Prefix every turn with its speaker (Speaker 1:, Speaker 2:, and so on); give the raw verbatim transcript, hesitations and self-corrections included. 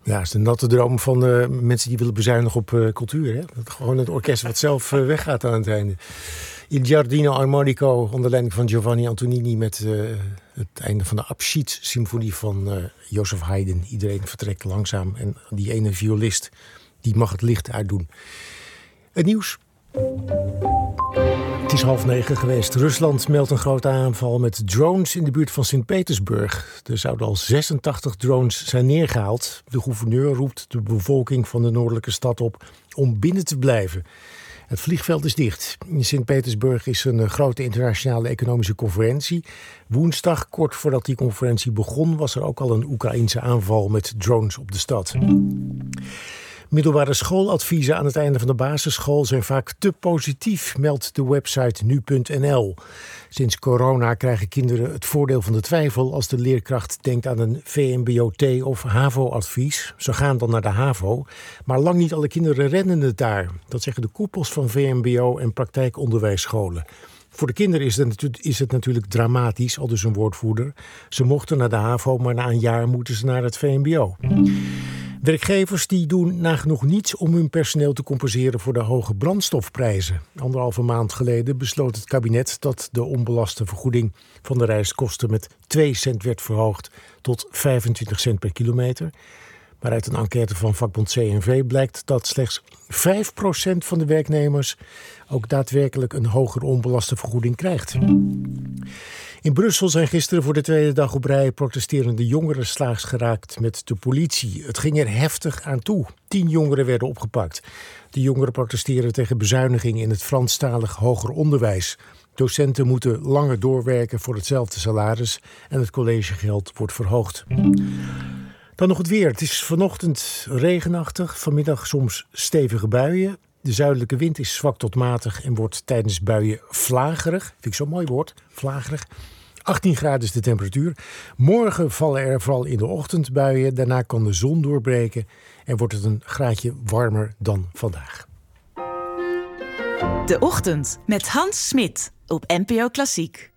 Speaker 1: Ja, het is de natte droom van uh, mensen die willen bezuinigen op uh, cultuur. Hè? Dat gewoon het orkest wat zelf uh, weggaat aan het einde. Il Giardino Armonico onder leiding van Giovanni Antonini met uh, het einde van de Abschied-symfonie van uh, Joseph Haydn. Iedereen vertrekt langzaam en die ene violist die mag het licht uitdoen. Het nieuws. Het is half negen geweest. Rusland meldt een grote aanval met drones in de buurt van Sint-Petersburg. Er zouden al zesentachtig drones zijn neergehaald. De gouverneur roept de bevolking van de noordelijke stad op om binnen te blijven. Het vliegveld is dicht. In Sint-Petersburg is een grote internationale economische conferentie. Woensdag, kort voordat die conferentie begon, was er ook al een Oekraïense aanval met drones op de stad. Middelbare schooladviezen aan het einde van de basisschool zijn vaak te positief, meldt de website nu punt n l. Sinds corona krijgen kinderen het voordeel van de twijfel als de leerkracht denkt aan een V M B O T of HAVO-advies. Ze gaan dan naar de HAVO, maar lang niet alle kinderen rennen het daar. Dat zeggen de koepels van V M B O en praktijkonderwijsscholen. Voor de kinderen is het, is het natuurlijk dramatisch, aldus een woordvoerder. Ze mochten naar de HAVO, maar na een jaar moeten ze naar het V M B O. Werkgevers die doen nagenoeg niets om hun personeel te compenseren voor de hoge brandstofprijzen. Anderhalve maand geleden besloot het kabinet dat de onbelaste vergoeding van de reiskosten met twee cent werd verhoogd tot vijfentwintig cent per kilometer. Maar uit een enquête van vakbond C N V blijkt dat slechts vijf procent van de werknemers ook daadwerkelijk een hogere onbelaste vergoeding krijgt. In Brussel zijn gisteren voor de tweede dag op rij protesterende jongeren slaags geraakt met de politie. Het ging er heftig aan toe. Tien jongeren werden opgepakt. De jongeren protesteren tegen bezuiniging in het Franstalig hoger onderwijs. Docenten moeten langer doorwerken voor hetzelfde salaris en het collegegeld wordt verhoogd. Dan nog het weer. Het is vanochtend regenachtig, vanmiddag soms stevige buien. De zuidelijke wind is zwak tot matig en wordt tijdens buien vlagerig. Vind ik zo'n mooi woord, vlagerig. achttien graden is de temperatuur. Morgen vallen er vooral in de ochtend buien. Daarna kan de zon doorbreken en wordt het een graadje warmer dan vandaag.
Speaker 2: De Ochtend met Hans Smit op N P O Klassiek.